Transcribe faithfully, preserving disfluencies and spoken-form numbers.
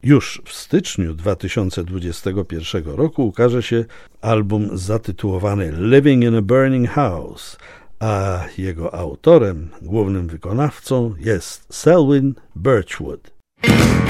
Już w styczniu dwa tysiące dwudziestego pierwszego roku ukaże się album zatytułowany Living in a Burning House, a jego autorem, głównym wykonawcą jest Selwyn Birchwood.